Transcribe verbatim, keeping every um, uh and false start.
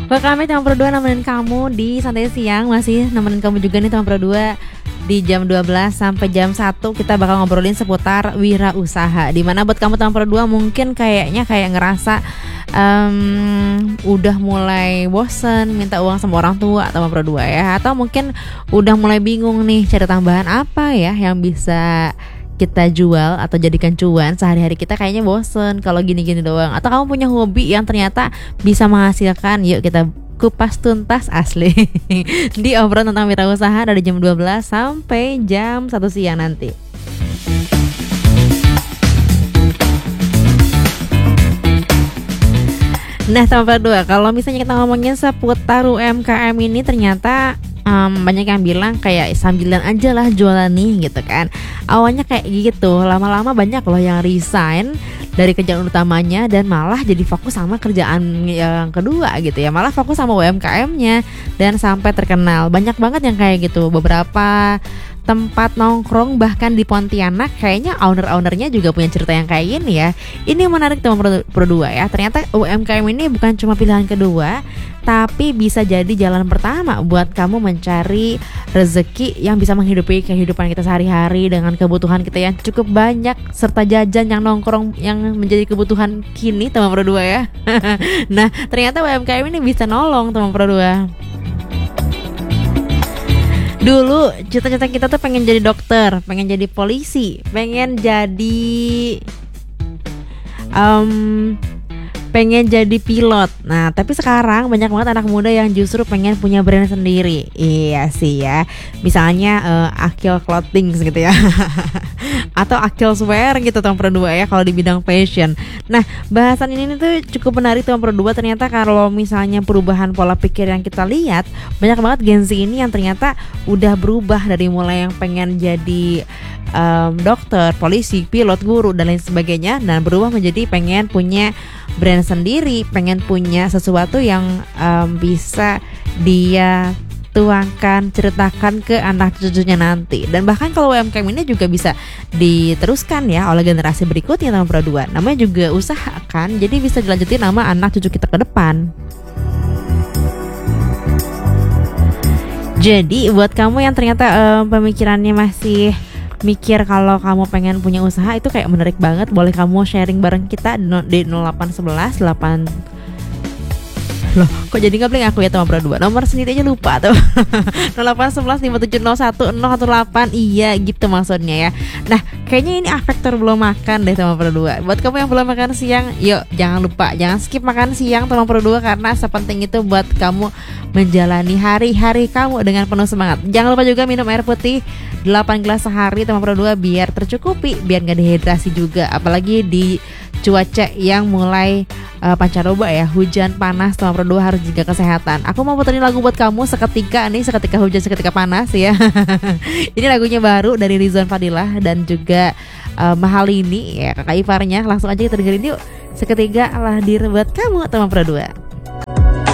Buat kami teman Pro dua nemenin kamu di Santai Siang. Masih nemenin kamu juga nih teman Pro dua. Di jam dua belas sampai jam satu kita bakal ngobrolin seputar wirausaha. Dimana buat kamu teman Pro dua mungkin kayaknya kayak ngerasa um, udah mulai bosen minta uang sama orang tua teman Pro dua ya. Atau mungkin udah mulai bingung nih cari tambahan apa ya yang bisa kita jual atau jadikan cuan. Sehari-hari kita kayaknya bosen kalau gini-gini doang. Atau kamu punya hobi yang ternyata bisa menghasilkan. Yuk kita kupas tuntas asli di obrolan tentang wirausaha dari jam dua belas sampai jam satu siang nanti. Nah teman dua, kalau misalnya kita ngomongin seputar U M K M ini ternyata Um, banyak yang bilang kayak sambilan aja lah jualan nih gitu kan. Awalnya kayak gitu, lama-lama banyak loh yang resign dari kerjaan utamanya dan malah jadi fokus sama kerjaan yang kedua gitu ya. Malah fokus sama U M K M-nya dan sampai terkenal. Banyak banget yang kayak gitu. Beberapa tempat nongkrong bahkan di Pontianak kayaknya owner-ownernya juga punya cerita yang kayak gini ya. Ini yang menarik teman Pro dua ya. Ternyata U M K M ini bukan cuma pilihan kedua, tapi bisa jadi jalan pertama buat kamu mencari rezeki yang bisa menghidupi kehidupan kita sehari-hari dengan kebutuhan kita yang cukup banyak serta jajan yang nongkrong yang menjadi kebutuhan kini teman Pro dua ya. Nah, ternyata U M K M ini bisa nolong teman Pro dua. Dulu cita-cita kita tuh pengen jadi dokter, pengen jadi polisi, pengen jadi um, pengen jadi pilot. Nah tapi sekarang banyak banget anak muda yang justru pengen punya brand sendiri. Iya sih ya. Misalnya uh, Akil Clothing gitu ya atau Akil Swear gitu teman Pro dua ya kalau di bidang fashion. Nah bahasan ini tuh cukup menarik teman Pro dua. Ternyata kalau misalnya perubahan pola pikir yang kita lihat, banyak banget Gen Z ini yang ternyata udah berubah dari mulai yang pengen jadi um, dokter, polisi, pilot, guru dan lain sebagainya, dan berubah menjadi pengen punya brand sendiri, pengen punya sesuatu yang um, bisa dia tuangkan, ceritakan ke anak cucunya nanti. Dan bahkan kalau U M K M ini juga bisa diteruskan ya oleh generasi berikutnya teman Pro dua. Namanya juga usaha kan, jadi bisa dilanjutin nama anak cucu kita ke depan. Jadi buat kamu yang ternyata um, pemikirannya masih mikir kalau kamu pengen punya usaha, itu kayak menarik banget. Boleh kamu sharing bareng kita di nol delapan satu satu delapan. Loh kok jadi gak beli aku ya teman Pro dua. Nomor sendiri aja lupa tuh. nol delapan satu satu lima tujuh nol satu nol satu delapan. Iya gitu maksudnya ya. Nah kayaknya ini faktor belum makan deh teman Pro dua. Buat kamu yang belum makan siang, yuk jangan lupa, jangan skip makan siang teman Pro dua, karena sepenting itu buat kamu menjalani hari-hari kamu dengan penuh semangat. Jangan lupa juga minum air putih delapan gelas sehari teman Pro dua, biar tercukupi, biar gak dehidrasi juga. Apalagi di cuaca yang mulai uh, pancaroba ya, hujan panas teman Pro dua, harus jaga kesehatan. Aku mau puterin lagu buat kamu seketika nih, seketika hujan seketika panas ya. Ini lagunya baru dari Rizwan Fadilah dan juga uh, Mahalini ya, kakak iparnya. Langsung aja kita dengerin yuk. Seketika hadir buat kamu teman Pro dua.